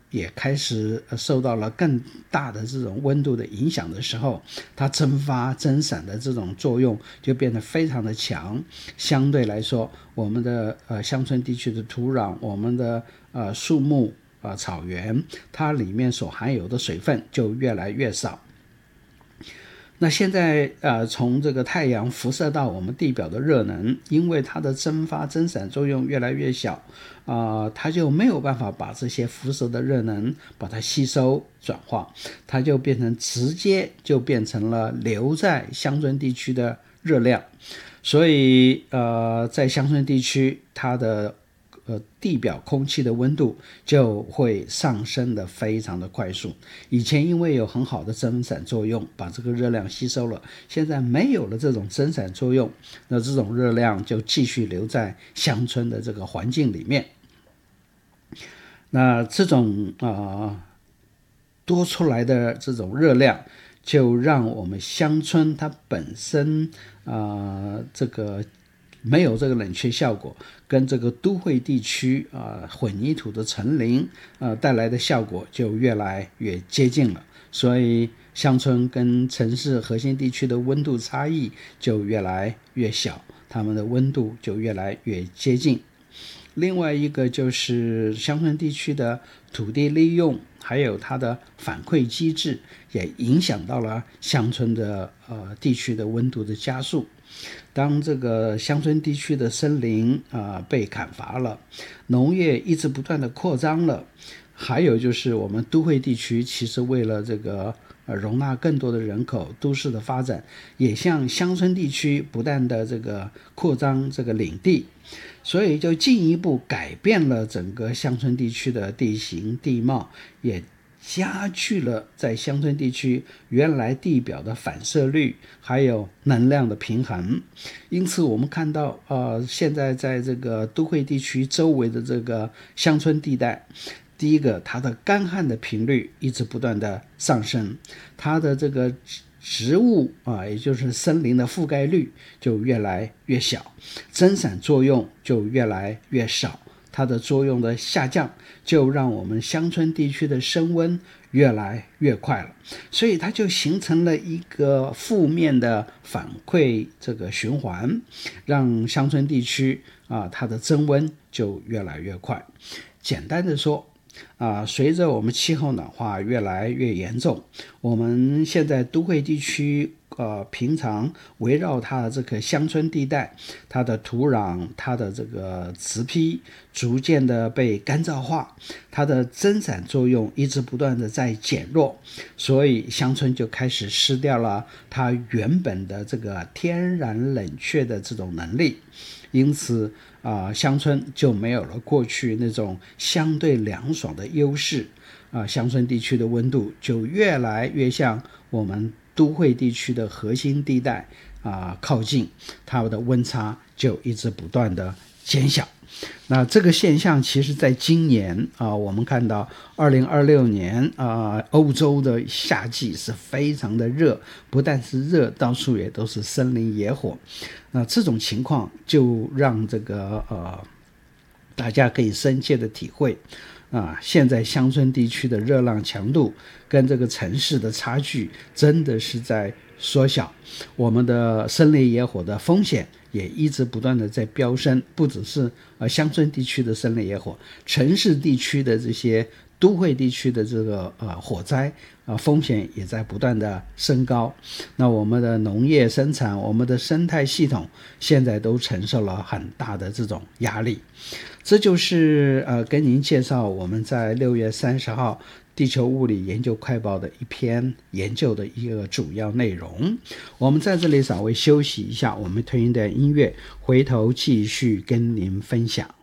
也开始受到了更大的这种温度的影响的时候，它蒸发蒸散的这种作用就变得非常的强。相对来说，我们的乡村地区的土壤，我们的树木草原，它里面所含有的水分就越来越少。那现在从这个太阳辐射到我们地表的热能，因为它的蒸发蒸散作用越来越小，它就没有办法把这些辐射的热能把它吸收转化，它就直接变成了留在乡村地区的热量。所以在乡村地区，它的地表空气的温度就会上升的非常的快速。以前因为有很好的蒸散作用，把这个热量吸收了，现在没有了这种蒸散作用，那这种热量就继续留在乡村的这个环境里面。那这种多出来的这种热量，就让我们乡村它本身这个没有这个冷却效果，跟这个都会地区混凝土的层林带来的效果就越来越接近了。所以乡村跟城市核心地区的温度差异就越来越小，它们的温度就越来越接近。另外一个就是乡村地区的土地利用还有它的反馈机制，也影响到了乡村的地区的温度的加速。当这个乡村地区的森林被砍伐了，农业一直不断的扩张了，还有就是我们都会地区其实为了这个容纳更多的人口，都市的发展也向乡村地区不断的这个扩张这个领地，所以就进一步改变了整个乡村地区的地形地貌，也加剧了在乡村地区原来地表的反射率还有能量的平衡。因此我们看到现在在这个都会地区周围的这个乡村地带，第一个它的干旱的频率一直不断的上升，它的这个植物也就是森林的覆盖率就越来越小，蒸散作用就越来越少，它的作用的下降就让我们乡村地区的升温越来越快了。所以它就形成了一个负面的反馈这个循环，让乡村地区它的增温就越来越快。简单的说随着我们气候暖化越来越严重，我们现在都会地区平常围绕它的这个乡村地带，它的土壤它的这个植坯逐渐的被干燥化，它的蒸散作用一直不断的在减弱，所以乡村就开始失掉了它原本的这个天然冷却的这种能力。因此乡村就没有了过去那种相对凉爽的优势乡村地区的温度就越来越向我们都会地区的核心地带靠近，它的温差就一直不断的减小。那这个现象其实在今年我们看到2026年欧洲的夏季是非常的热，不但是热，到处也都是森林野火。那这种情况就让这个大家可以深切的体会现在乡村地区的热浪强度跟这个城市的差距真的是在缩小，我们的森林野火的风险也一直不断的在飙升，不只是乡村地区的森林野火，城市地区的这些都会地区的这个火灾风险也在不断的升高。那我们的农业生产，我们的生态系统现在都承受了很大的这种压力。这就是跟您介绍我们在6月30号地球物理研究快报的一篇研究的一个主要内容。我们在这里稍微休息一下，我们推一段音乐，回头继续跟您分享。